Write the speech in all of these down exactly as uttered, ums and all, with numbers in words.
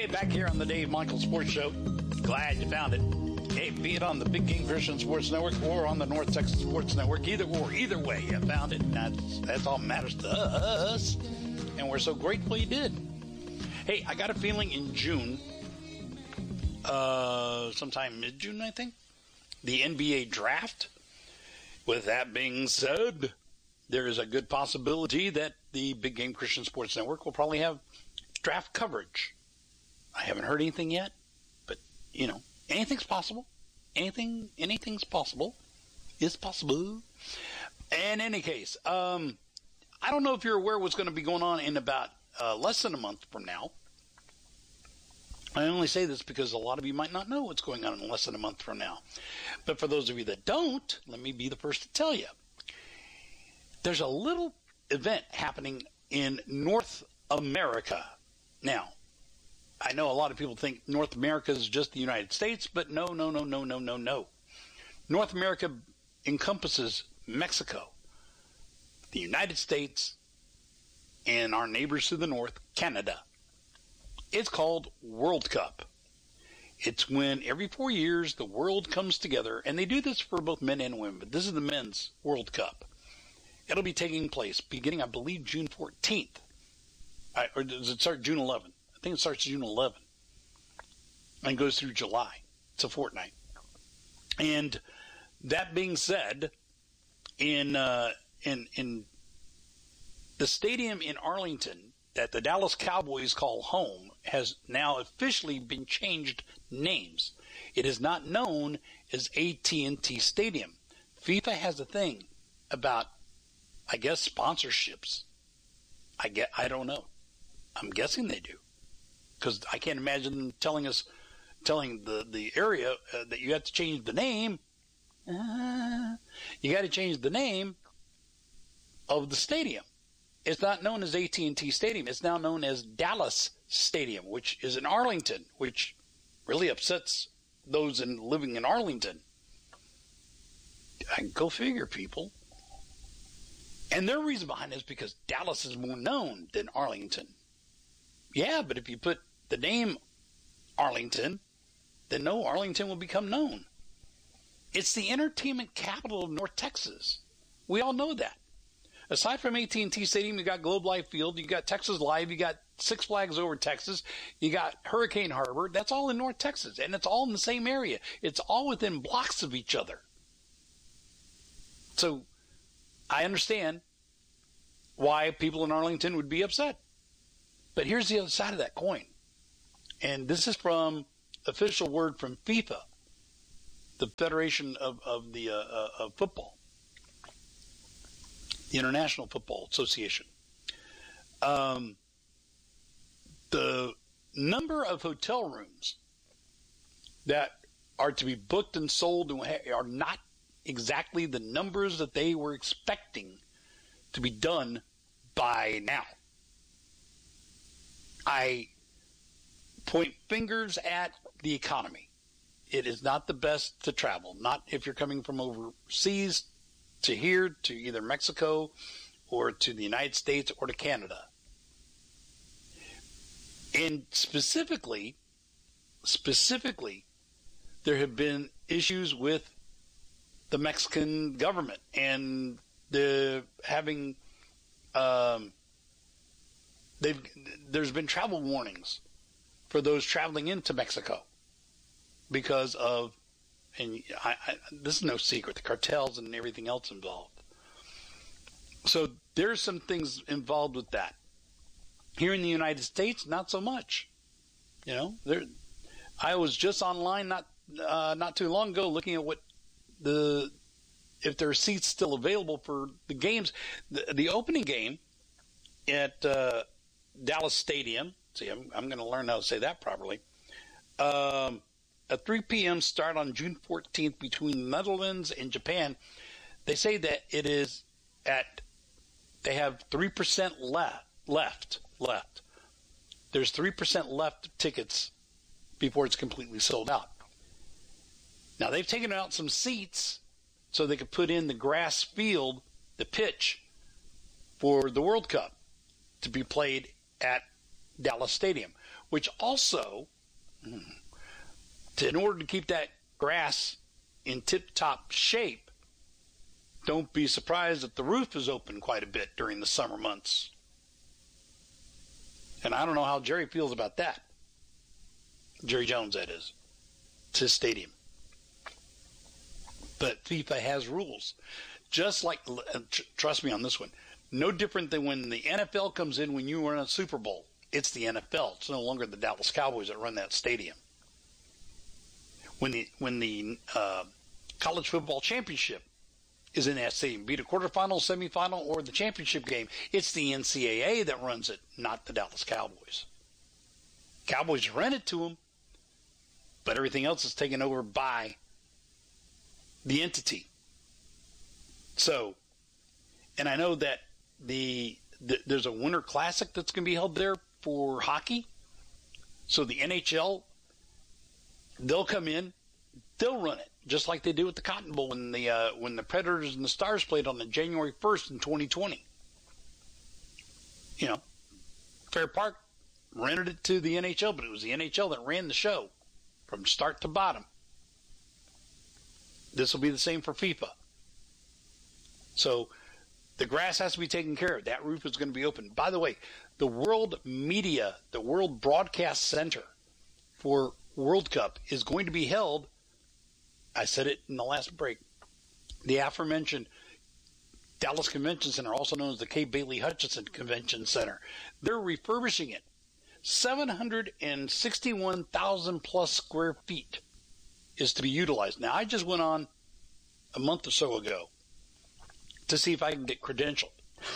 back here on the Dave Michael Sports Show. Glad you found it. Hey, be it on the Big Game Christian Sports Network or on the North Texas Sports Network, either or, either way, you found it. That's, that's all that matters to us. And we're so grateful you did. Hey, I got a feeling in June, uh, sometime mid-June, I think, the N B A draft. With that being said, there is a good possibility that the Big Game Christian Sports Network will probably have draft coverage. I haven't heard anything yet, but, you know, anything's possible. Anything, anything's possible. Is possible. In any case, um, I don't know if you're aware what's going to be going on in about uh, less than a month from now. I only say this because a lot of you might not know what's going on in less than a month from now. But for those of you that don't, let me be the first to tell you. There's a little event happening in North America. Now, I know a lot of people think North America is just the United States, but no, no, no, no, no, no, no. North America encompasses Mexico, the United States, and our neighbors to the north, Canada. It's called World Cup. It's when every four years the world comes together, and they do this for both men and women, but this is the men's World Cup. It'll be taking place beginning, I believe, June fourteenth. I, or does it start June eleventh? I think it starts June eleventh and goes through July. It's a fortnight. And that being said, in uh, in in the stadium in Arlington that the Dallas Cowboys call home has now officially been changed names. It is not known as A T and T Stadium. FIFA has a thing about, I guess, sponsorships. I get, I don't know. I'm guessing they do. Because I can't imagine them telling us, telling the, the area uh, that you have to change the name. Uh, you got to change the name of the stadium. It's not known as A T and T Stadium. It's now known as Dallas Stadium, which is in Arlington, which really upsets those in living in Arlington. I go figure, people. And their reason behind it is because Dallas is more known than Arlington. Yeah, but if you put the name Arlington, then no, Arlington will become known. It's the entertainment capital of North Texas. We all know that. Aside from A T and T Stadium, you got Globe Life Field, you got Texas Live, you got Six Flags Over Texas, you got Hurricane Harbor. That's all in North Texas, and it's all in the same area. It's all within blocks of each other. So I understand why people in Arlington would be upset. But here's the other side of that coin. And this is from official word from FIFA, the Federation of, of the uh, uh, of Football, the International Football Association. Um, the number of hotel rooms that are to be booked and sold are not exactly the numbers that they were expecting to be done by now. I point fingers at the economy. It is not the best to travel, not if you're coming from overseas to here, to either Mexico or to the United States or to Canada. And specifically, specifically, there have been issues with the Mexican government and the having, um, they've, there's been travel warnings for those traveling into Mexico because of, and I, I, this is no secret, the cartels and everything else involved. So there's some things involved with that. Here in the United States, not so much. You know, there. I was just online not uh, not too long ago looking at what the if there are seats still available for the games. The, the opening game at uh, Dallas Stadium. See, I'm, I'm going to learn how to say that properly. Um, a three p.m. start on June fourteenth between the Netherlands and Japan. They say that it is at. They have three percent left. Left. Left. There's three percent left tickets before it's completely sold out. Now, they've taken out some seats so they could put in the grass field, the pitch, for the World Cup to be played at Dallas Stadium, which also, to, in order to keep that grass in tip-top shape, don't be surprised that the roof is open quite a bit during the summer months. And I don't know how Jerry feels about that. Jerry Jones, that is. It's his stadium. But FIFA has rules. Just like, trust me on this one, no different than when the N F L comes in when you run a Super Bowl. It's the N F L. It's no longer the Dallas Cowboys that run that stadium. When the when the uh, college football championship is in that stadium, be it a quarterfinal, semifinal, or the championship game, it's the N C double A that runs it, not the Dallas Cowboys. Cowboys rent it to them, but everything else is taken over by the entity. So, and I know that the, the there's a Winter Classic that's going to be held there for hockey. So the N H L, they'll come in, they'll run it, just like they do with the Cotton Bowl when the uh, when the Predators and the Stars played on the January first in twenty twenty. You know, Fair Park rented it to the N H L, but it was the N H L that ran the show from start to bottom. This will be the same for FIFA. So the grass has to be taken care of. That roof is going to be open. By the way, the World Media, the World Broadcast Center for World Cup is going to be held, I said it in the last break, the aforementioned Dallas Convention Center, also known as the Kay Bailey Hutchinson Convention Center. They're refurbishing it. seven hundred sixty-one thousand plus square feet is to be utilized. Now, I just went on a month or so ago to see if I can get credentialed.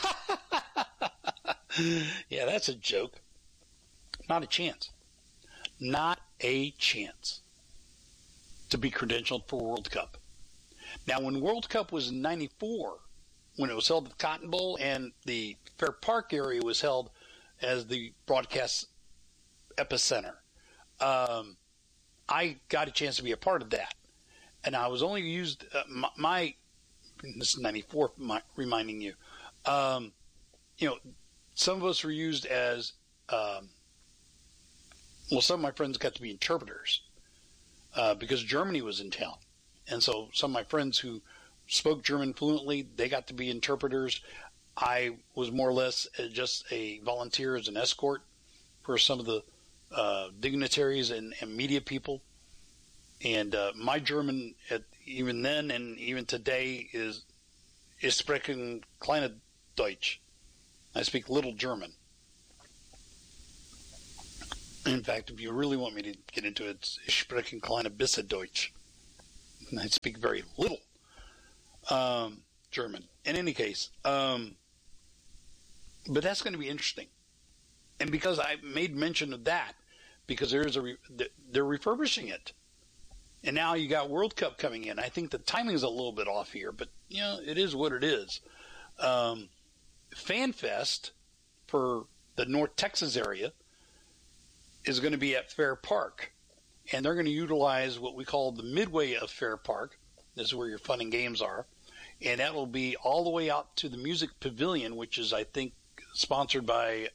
Yeah, that's a joke. Not a chance. Not a chance to be credentialed for World Cup. Now, when World Cup was in ninety-four, when it was held at the Cotton Bowl and the Fair Park area was held as the broadcast epicenter, um, I got a chance to be a part of that. And I was only used, uh, my, my, this is ninety-four, my, reminding you, um, you know, some of us were used as, um, well, some of my friends got to be interpreters uh, because Germany was in town. And so some of my friends who spoke German fluently, they got to be interpreters. I was more or less just a volunteer as an escort for some of the uh, dignitaries and, and media people. And uh, my German, at, even then and even today, is is sprechen kleine Deutsch. I speak little German. In fact, if you really want me to get into it, it's ich spreche kleine bisschen Deutsch. I speak very little um, German. In any case, um, but that's going to be interesting. And because I made mention of that, because there's a re- they're refurbishing it, and now you got World Cup coming in. I think the timing is a little bit off here, but you know it is what it is. Um, FanFest for the North Texas area is going to be at Fair Park, and they're going to utilize what we call the midway of Fair Park. This is where your fun and games are, and that will be all the way out to the Music Pavilion, which is, I think, sponsored by,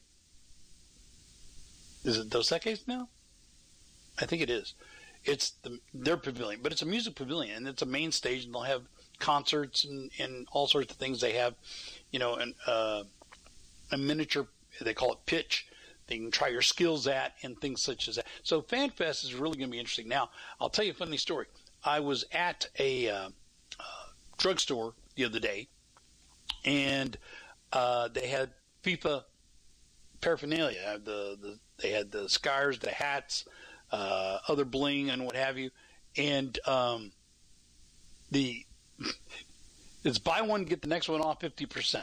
is it Dos Equis now? I think it is. It's the, their pavilion, but it's a music pavilion, and it's a main stage, and they'll have concerts and, and all sorts of things. They have, you know, an, uh, a miniature, they call it pitch, they can try your skills at, and things such as that. So FanFest is really going to be interesting. Now, I'll tell you a funny story. I was at a uh, uh, drugstore the other day, and uh, they had FIFA paraphernalia. The, the they had the scarves, the hats, uh, other bling, and what have you. And um, the it's buy one get the next one off fifty percent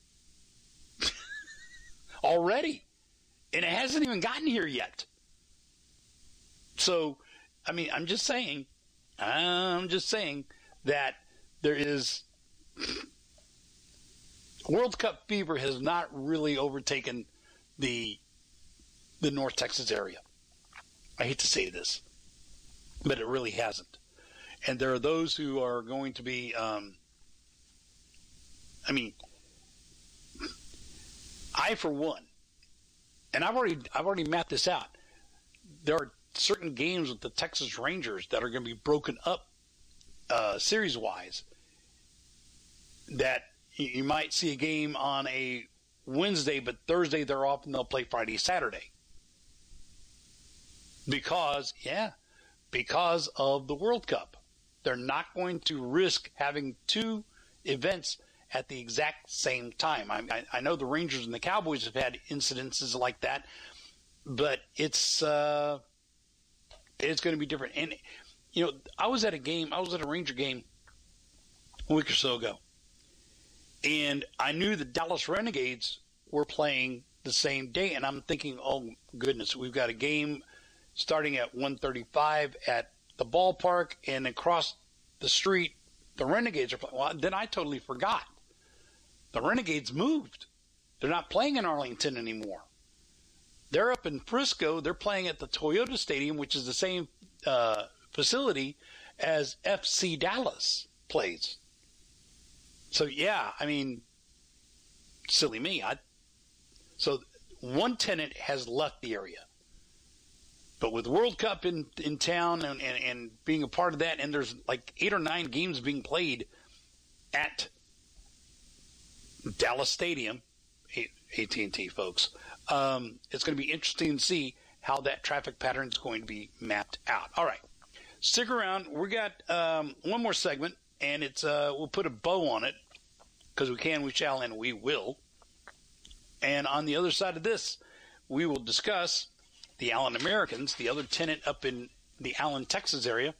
already. And it hasn't even gotten here yet. So, I mean, I'm just saying, I'm just saying that there is, World Cup fever has not really overtaken the the North Texas area. I hate to say this, but it really hasn't. And there are those who are going to be, um, I mean, I, for one, and I've already I've already mapped this out. There are certain games with the Texas Rangers that are going to be broken up uh, series-wise. That you might see a game on a Wednesday, but Thursday they're off and they'll play Friday, Saturday. Because, yeah, because of the World Cup. They're not going to risk having two events at the exact same time. I, I, I know the Rangers and the Cowboys have had incidences like that, but it's uh, it's going to be different. And, you know, I was at a game, I was at a Ranger game a week or so ago, and I knew the Dallas Renegades were playing the same day, and I'm thinking, oh, goodness, we've got a game starting at one thirty-five at the ballpark, and across the street, the Renegades are playing. Well, then I totally forgot. The Renegades moved. They're not playing in Arlington anymore. They're up in Frisco. They're playing at the Toyota Stadium, which is the same uh, facility as F C Dallas plays. So, yeah, I mean, silly me. I, so one tenant has left the area. But with World Cup in, in town and, and, and being a part of that, and there's like eight or nine games being played at Dallas Stadium, A T and T, folks, um, it's going to be interesting to see how that traffic pattern is going to be mapped out. All right. Stick around. We got um, one more segment, and it's uh, we'll put a bow on it because we can, we shall, and we will. And on the other side of this, we will discuss the Allen Americans, the other tenant up in the Allen, Texas area.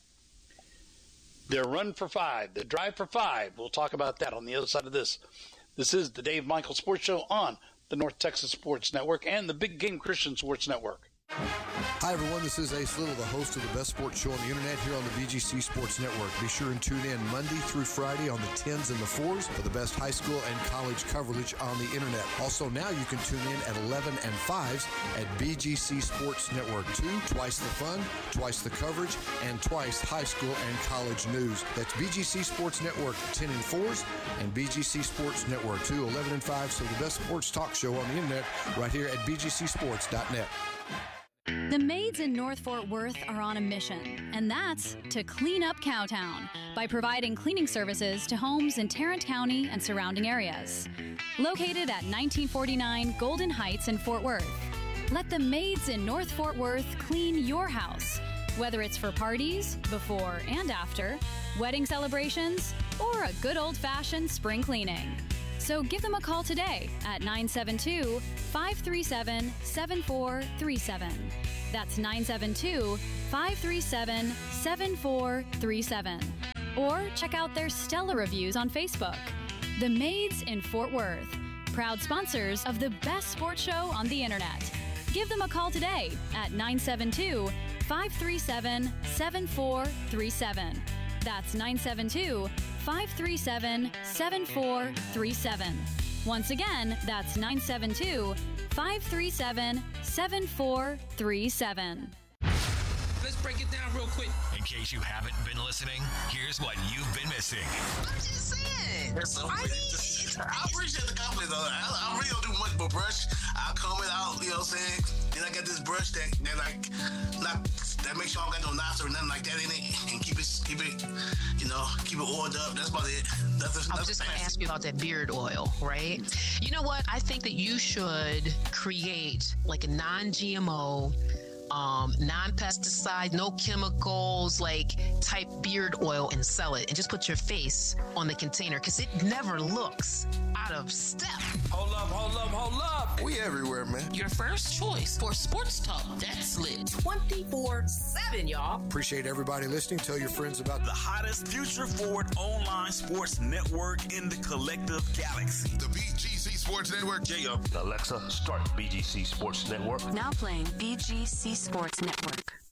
Their run for five, their drive for five. We'll talk about that on the other side of this. This is the Dave Michael Sports Show on the North Texas Sports Network and the Big Game Christian Sports Network. Hi, everyone. This is Ace Little, the host of the best sports show on the internet here on the B G C Sports Network. Be sure and tune in Monday through Friday on the tens and the fours for the best high school and college coverage on the internet. Also, now you can tune in at eleven and fives at B G C Sports Network two. Twice the fun, twice the coverage, and twice high school and college news. That's B G C Sports Network ten and fours and B G C Sports Network two, eleven and fives. So the best sports talk show on the internet right here at B G C sports dot net. The maids in North Fort Worth are on a mission, and that's to clean up Cowtown by providing cleaning services to homes in Tarrant County and surrounding areas. Located at nineteen forty-nine Golden Heights in Fort Worth, let the maids in North Fort Worth clean your house, whether it's for parties, before and after, wedding celebrations, or a good old-fashioned spring cleaning. So give them a call today at nine seven two, five three seven, seven four three seven. That's nine seven two, five three seven, seven four three seven. Or check out their stellar reviews on Facebook. The Maids in Fort Worth, proud sponsors of the best sports show on the internet. Give them a call today at nine seven two, five three seven, seven four three seven. That's nine seven two, five three seven, seven four three seven. Once again, that's nine seven two, five three seven, seven four three seven. Let's break it down real quick. In case you haven't been listening, here's what you've been missing. I'm just saying. So, I, mean, just, I appreciate the compliment, though. I, I really don't do much but brush. I comb it out, you know what I'm saying? Then I got this brush that, that like, not, that makes sure I don't got no knots or nothing like that in it. And keep it, keep it, you know, keep it oiled up. That's about it. Nothing, I was just going to ask you about that beard oil, right? You know what? I think that you should create like a non-G M O, um, non-pesticide, no chemicals, like type beard oil and sell it and just put your face on the container because it never looks out of step. Hold up, hold up, hold up. We everywhere, man. Your first choice for sports talk. That's lit. twenty-four seven, y'all. Appreciate everybody listening. Tell your friends about the hottest future forward online sports network in the collective galaxy. The B G C Sports Network. Yeah, Alexa, start B G C Sports Network. Now playing B G C Sports Network.